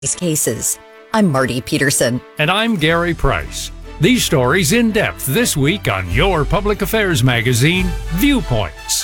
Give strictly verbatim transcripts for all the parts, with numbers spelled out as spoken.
These cases. I'm Marty Peterson. And I'm Gary Price. These stories in depth this week on your public affairs magazine, Viewpoints.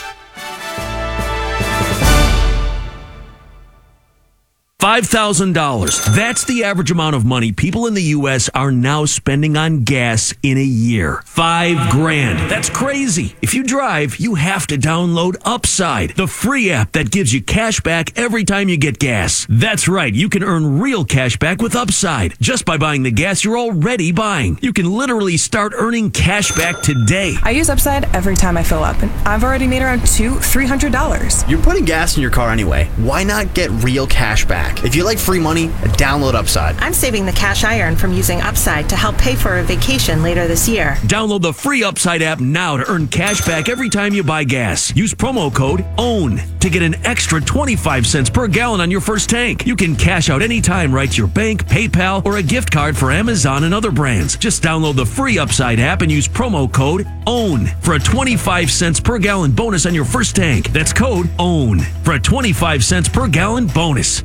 five thousand dollars. That's the average amount of money people in the U S are now spending on gas in a year. Five grand. That's crazy. If you drive, you have to download Upside, the free app that gives you cash back every time you get gas. That's right. You can earn real cash back with Upside just by buying the gas you're already buying. You can literally start earning cash back today. I use Upside every time I fill up, and I've already made around two, three hundred dollars. You're putting gas in your car anyway. Why not get real cash back? If you like free money, download Upside. I'm saving the cash I earn from using Upside to help pay for a vacation later this year. Download the free Upside app now to earn cash back every time you buy gas. Use promo code OWN to get an extra twenty-five cents per gallon on your first tank. You can cash out anytime right to your bank, PayPal, or a gift card for Amazon and other brands. Just download the free Upside app and use promo code OWN for a twenty-five cents per gallon bonus on your first tank. That's code OWN for a twenty-five cents per gallon bonus.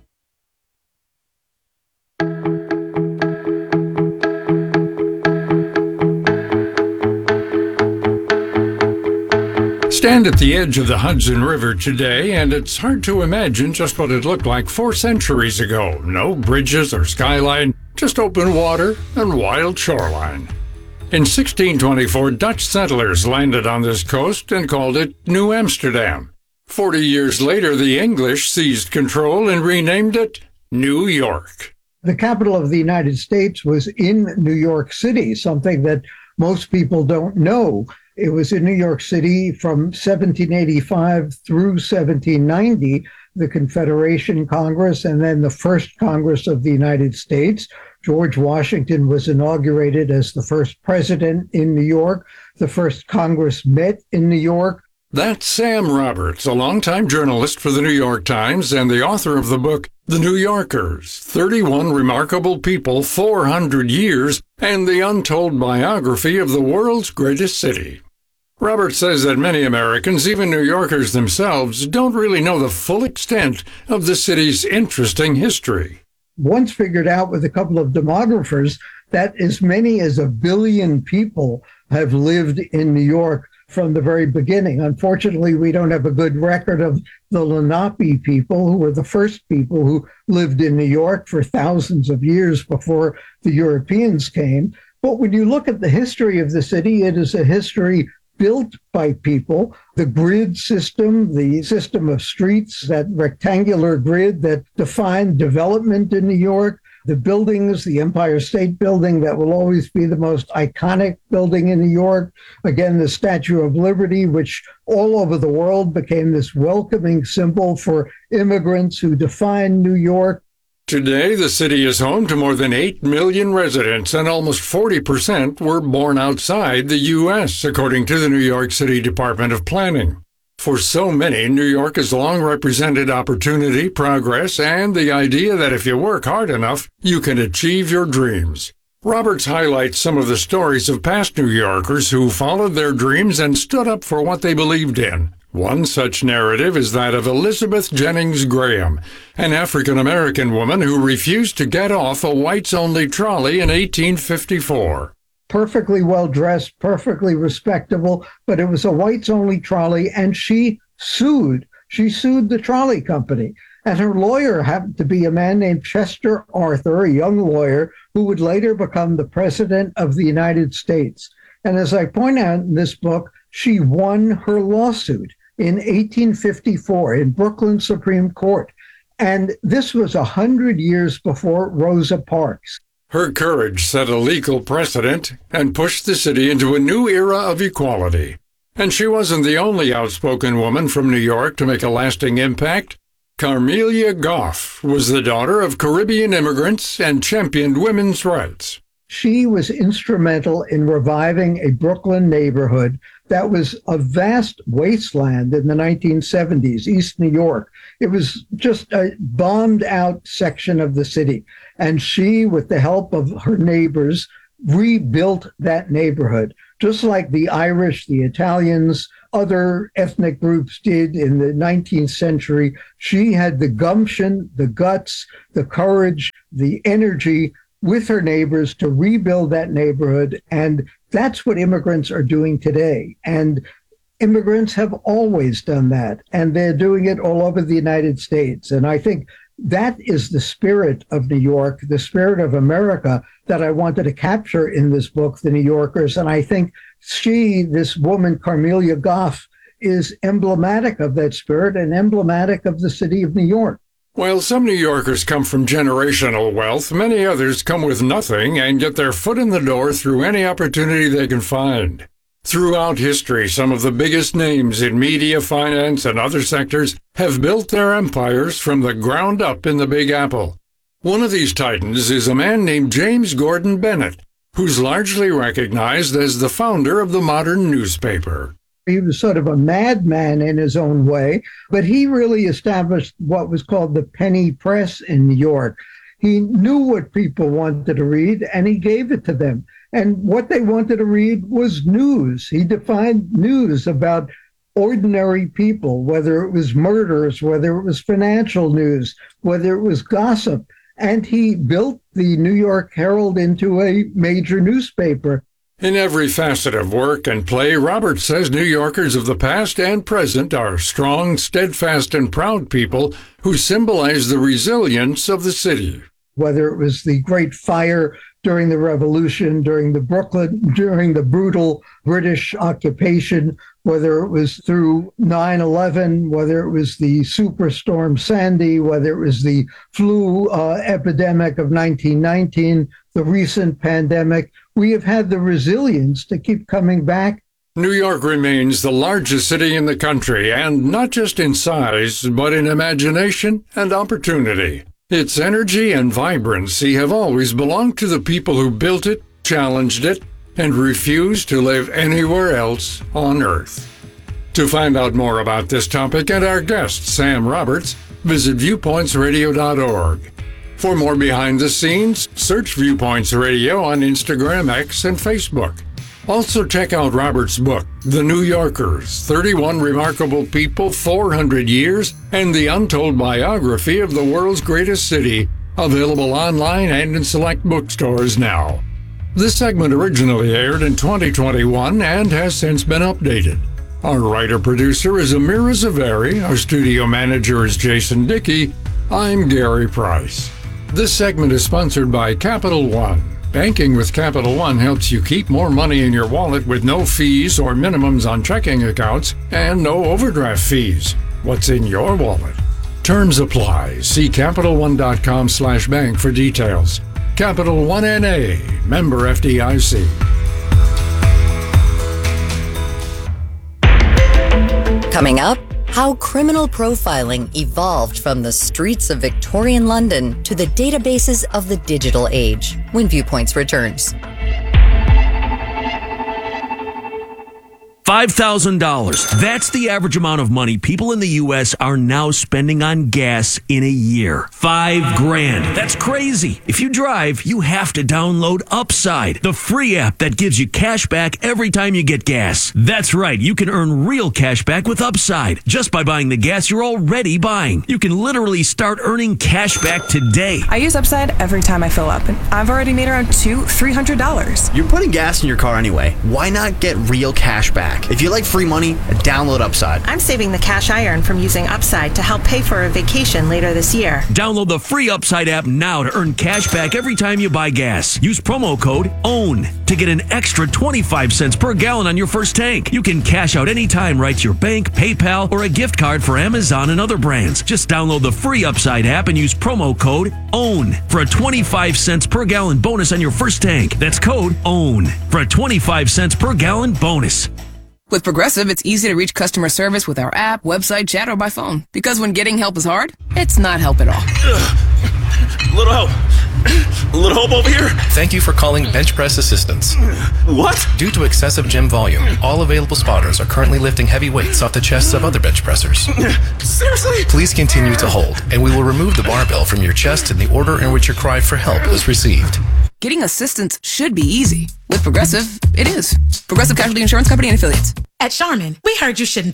Stand at the edge of the Hudson River today, and it's hard to imagine just what it looked like four centuries ago. No bridges or skyline, just open water and wild shoreline. In sixteen twenty-four, Dutch settlers landed on this coast and called it New Amsterdam. Forty years later, the English seized control and renamed it New York. The capital of the United States was in New York City, something that most people don't know. It was in New York City from seventeen eighty-five through seventeen ninety, the Confederation Congress, and then the first Congress of the United States. George Washington was inaugurated as the first president in New York. The first Congress met in New York. That's Sam Roberts, a longtime journalist for the New York Times and the author of the book, The New Yorkers, thirty-one Remarkable People, four hundred Years, and the Untold Biography of the World's Greatest City. Roberts says that many Americans, even New Yorkers themselves, don't really know the full extent of the city's interesting history. Once figured out with a couple of demographers that as many as a billion people have lived in New York from the very beginning. Unfortunately, we don't have a good record of the Lenape people, who were the first people who lived in New York for thousands of years before the Europeans came. But when you look at the history of the city, it is a history built by people. The grid system, the system of streets, that rectangular grid that defined development in New York, the buildings, the Empire State Building, that will always be the most iconic building in New York. Again, the Statue of Liberty, which all over the world became this welcoming symbol for immigrants who defined New York. Today, the city is home to more than eight million residents, and almost forty percent were born outside the U S, according to the New York City Department of Planning. For so many, New York has long represented opportunity, progress, and the idea that if you work hard enough, you can achieve your dreams. Roberts highlights some of the stories of past New Yorkers who followed their dreams and stood up for what they believed in. One such narrative is that of Elizabeth Jennings Graham, an African-American woman who refused to get off a whites-only trolley in eighteen fifty-four. Perfectly well-dressed, perfectly respectable, but it was a whites-only trolley, and she sued. She sued the trolley company. And her lawyer happened to be a man named Chester Arthur, a young lawyer, who would later become the President of the United States. And as I point out in this book, she won her lawsuit in eighteen fifty-four in Brooklyn Supreme Court. And this was one hundred years before Rosa Parks. Her courage set a legal precedent and pushed the city into a new era of equality. And she wasn't the only outspoken woman from New York to make a lasting impact. Carmelia Goff was the daughter of Caribbean immigrants and championed women's rights. She was instrumental in reviving a Brooklyn neighborhood that was a vast wasteland in the nineteen seventies, East New York. It was just a bombed out section of the city. And she, with the help of her neighbors, rebuilt that neighborhood, just like the Irish, the Italians, other ethnic groups did in the nineteenth century. She had the gumption, the guts, the courage, the energy with her neighbors to rebuild that neighborhood. And that's what immigrants are doing today. And immigrants have always done that. And they're doing it all over the United States. And I think that is the spirit of New York, the spirit of America that I wanted to capture in this book, The New Yorkers. And I think she, this woman, Carmelia Goff, is emblematic of that spirit and emblematic of the city of New York. While some New Yorkers come from generational wealth, many others come with nothing and get their foot in the door through any opportunity they can find. Throughout history, some of the biggest names in media, finance, and other sectors have built their empires from the ground up in the Big Apple. One of these titans is a man named James Gordon Bennett, who's largely recognized as the founder of the modern newspaper. He was sort of a madman in his own way, but he really established what was called the penny press in New York. He knew what people wanted to read, and he gave it to them. And what they wanted to read was news. He defined news about ordinary people, whether it was murders, whether it was financial news, whether it was gossip. And he built the New York Herald into a major newspaper. In every facet of work and play, Roberts says New Yorkers of the past and present are strong, steadfast, and proud people who symbolize the resilience of the city. Whether it was the Great Fire during the Revolution, during the Brooklyn, during the brutal British occupation, whether it was through nine eleven, whether it was the Superstorm Sandy, whether it was the flu uh, epidemic of nineteen nineteen, the recent pandemic, we have had the resilience to keep coming back. New York remains the largest city in the country, and not just in size, but in imagination and opportunity. Its energy and vibrancy have always belonged to the people who built it, challenged it, and refused to live anywhere else on Earth. To find out more about this topic and our guest, Sam Roberts, visit viewpoints radio dot org. For more behind the scenes, search Viewpoints Radio on Instagram, X, and Facebook. Also check out Roberts' book, The New Yorkers, thirty-one Remarkable People, four hundred Years, and the Untold Biography of the World's Greatest City, available online and in select bookstores now. This segment originally aired in twenty twenty-one and has since been updated. Our writer-producer is Amira Zaveri, our studio manager is Jason Dickey, I'm Gary Price. This segment is sponsored by Capital One. Banking with Capital One helps you keep more money in your wallet with no fees or minimums on checking accounts and no overdraft fees. What's in your wallet? Terms apply. See Capital One dot com slash bank for details. Capital One N A, member F D I C. Coming up, how criminal profiling evolved from the streets of Victorian London to the databases of the digital age when Viewpoints returns. five thousand dollars. That's the average amount of money people in the U S are now spending on gas in a year. Five grand. That's crazy. If you drive, you have to download Upside, the free app that gives you cash back every time you get gas. That's right. You can earn real cash back with Upside just by buying the gas you're already buying. You can literally start earning cash back today. I use Upside every time I fill up, and I've already made around two, three hundred dollars. You're putting gas in your car anyway. Why not get real cash back? If you like free money, download Upside. I'm saving the cash I earn from using Upside to help pay for a vacation later this year. Download the free Upside app now to earn cash back every time you buy gas. Use promo code OWN to get an extra twenty-five cents per gallon on your first tank. You can cash out anytime right to your bank, PayPal, or a gift card for Amazon and other brands. Just download the free Upside app and use promo code OWN for a twenty-five cents per gallon bonus on your first tank. That's code OWN for a twenty-five cents per gallon bonus. With Progressive, it's easy to reach customer service with our app, website, chat, or by phone. Because when getting help is hard, it's not help at all. Ugh. Little help. Little help over here. Thank you for calling Bench Press Assistance. What? Due to excessive gym volume, all available spotters are currently lifting heavy weights off the chests of other bench pressers. Seriously? Please continue to hold, and we will remove the barbell from your chest in the order in which your cry for help was received. Getting assistance should be easy. With Progressive, it is. Progressive Casualty Insurance Company and Affiliates. At Charmin, we heard you shouldn't